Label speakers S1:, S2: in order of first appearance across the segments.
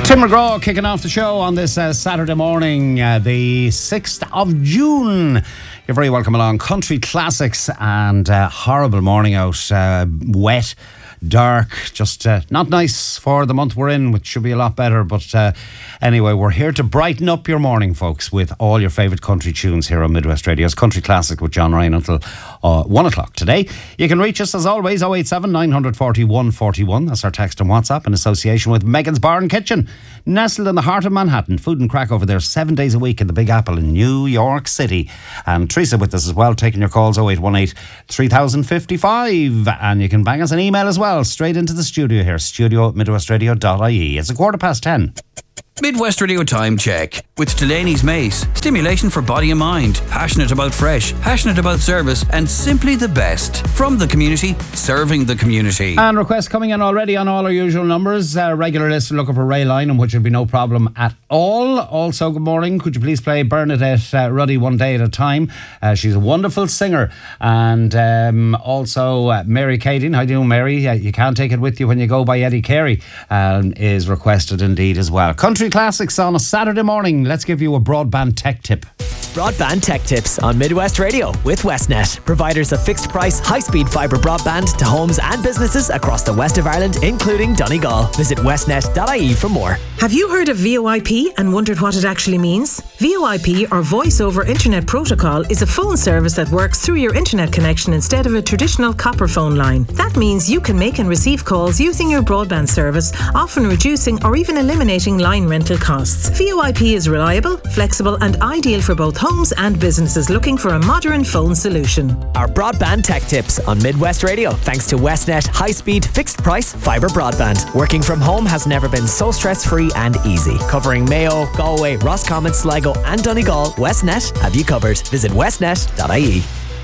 S1: Tim McGraw kicking off the show on this Saturday morning, the 6th of June. You're very welcome along. Country classics and horrible morning out. Wet, dark, just not nice for the month we're in, which should be a lot better. But anyway, we're here to brighten up your morning, folks, with all your favourite country tunes here on Midwest Radio's Country Classic with John Ryan until 1 o'clock today. You can reach us as always, 087 940 141. That's our text and WhatsApp in association with Megan's Bar and Kitchen, nestled in the heart of Manhattan. Food and crack over there 7 days a week in the Big Apple in New York City. And Teresa with us as well, taking your calls 0818 3055. And you can bang us an email as well, straight into the studio here, studio@midwestradio.ie. It's 10:15.
S2: Midwest Radio Time Check with Delaney's Mace. Stimulation for body and mind. Passionate about fresh, passionate about service, and simply the best. From the community, serving the community.
S1: And requests coming in already on all our usual numbers. Regular listener looking for Ray Lynham, which would be no problem at all. Also, good morning. Could you please play Bernadette Ruddy One Day at a Time? She's a wonderful singer. And also Mary Kading. How do you do, Mary? You Can't Take It With You When You Go by Eddie Carey is requested indeed as well. Country classics on a Saturday morning. Let's give you a broadband tech tip.
S3: Broadband tech tips on Midwest Radio with Westnet, providers of fixed price, high-speed fibre broadband to homes and businesses across the west of Ireland, including Donegal. Visit westnet.ie for more.
S4: Have you heard of VoIP and wondered what it actually means? VoIP, or Voice over Internet Protocol, is a phone service that works through your internet connection instead of a traditional copper phone line. That means you can make and receive calls using your broadband service, often reducing or even eliminating line rental costs. VoIP is reliable, flexible and ideal for both homes and businesses looking for a modern phone solution.
S3: Our broadband tech tips on Midwest Radio, thanks to Westnet high-speed fixed price fibre broadband. Working from home has never been so stress-free and easy. Covering Mayo, Galway, Roscommon, Sligo and Donegal, Westnet have you covered. Visit westnet.ie.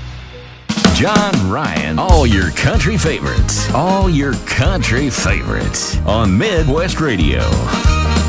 S5: John Ryan, all your country favorites on Midwest Radio.